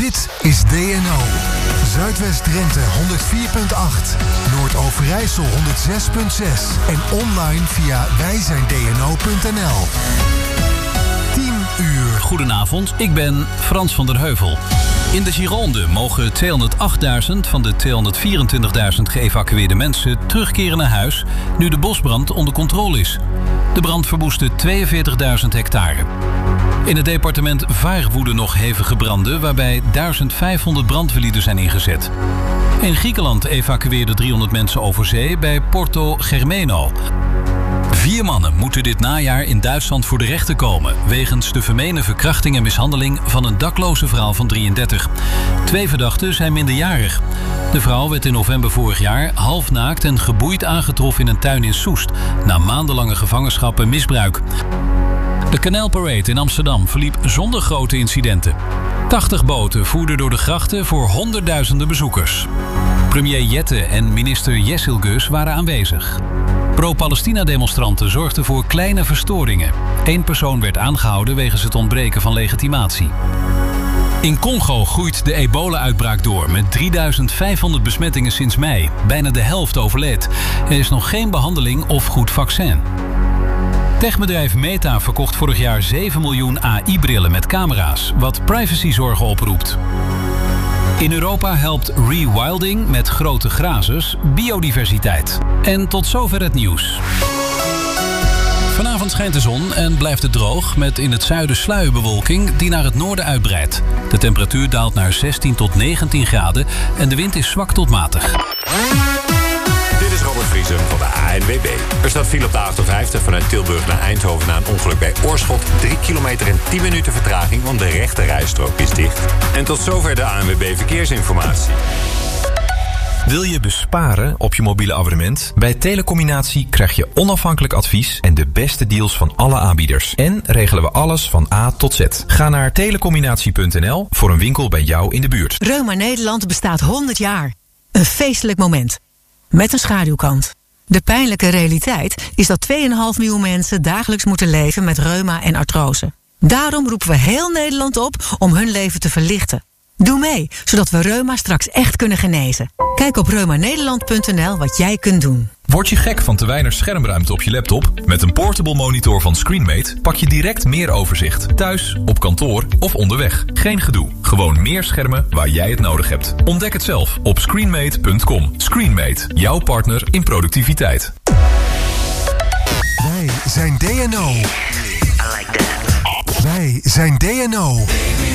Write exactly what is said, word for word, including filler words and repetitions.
Dit is D N O. Zuidwest-Drenthe honderd vier komma acht. Noord-Overijssel honderd zes komma zes. En online via wij zijn d n o punt n l. tien uur. Goedenavond, ik ben Frans van der Heuvel. In de Gironde mogen tweehonderdachtduizend van de tweehonderdvierentwintigduizend geëvacueerde mensen terugkeren naar huis nu de bosbrand onder controle is. De brand verwoestte tweeënveertigduizend hectare. In het departement Var woeden nog hevige branden waarbij duizend vijfhonderd brandweerlieden zijn ingezet. In Griekenland evacueerden driehonderd mensen over zee bij Porto Germeno. Vier mannen moeten dit najaar in Duitsland voor de rechter komen wegens de vermeende verkrachting en mishandeling van een dakloze vrouw van drieëndertig. Twee verdachten zijn minderjarig. De vrouw werd in november vorig jaar halfnaakt en geboeid aangetroffen in een tuin in Soest na maandenlange gevangenschap en misbruik. De Canal Parade in Amsterdam verliep zonder grote incidenten. tachtig boten voerden door de grachten voor honderdduizenden bezoekers. Premier Jette en minister Jessilgus waren aanwezig. Pro-Palestina-demonstranten zorgden voor kleine verstoringen. Eén persoon werd aangehouden wegens het ontbreken van legitimatie. In Congo groeit de ebola-uitbraak door met drieduizend vijfhonderd besmettingen sinds mei. Bijna de helft overleed. Er is nog geen behandeling of goed vaccin. Techbedrijf Meta verkocht vorig jaar zeven miljoen A I-brillen met camera's, wat privacyzorgen oproept. In Europa helpt rewilding met grote grazers biodiversiteit. En tot zover het nieuws. Vanavond schijnt de zon en blijft het droog met in het zuiden sluierbewolking die naar het noorden uitbreidt. De temperatuur daalt naar zestien tot negentien graden en de wind is zwak tot matig. Dit is Robert Vriesen van de A N W B. Er staat file op de achtenvijftig vanuit Tilburg naar Eindhoven na een ongeluk bij Oorschot. drie kilometer en tien minuten vertraging, want de rechte rijstrook is dicht. En tot zover de A N W B Verkeersinformatie. Wil je besparen op je mobiele abonnement? Bij Telecombinatie krijg je onafhankelijk advies en de beste deals van alle aanbieders. En regelen we alles van A tot Z. Ga naar telecombinatie punt n l voor een winkel bij jou in de buurt. Reuma Nederland bestaat honderd jaar. Een feestelijk moment. Met een schaduwkant. De pijnlijke realiteit is dat twee komma vijf miljoen mensen dagelijks moeten leven met reuma en artrose. Daarom roepen we heel Nederland op om hun leven te verlichten. Doe mee, zodat we reuma straks echt kunnen genezen. Kijk op reuma nederland punt n l wat jij kunt doen. Word je gek van te weinig schermruimte op je laptop? Met een portable monitor van Screenmate pak je direct meer overzicht. Thuis, op kantoor of onderweg. Geen gedoe. Gewoon meer schermen waar jij het nodig hebt. Ontdek het zelf op screenmate punt com. Screenmate, jouw partner in productiviteit. Wij zijn D N O. Wij zijn D N O.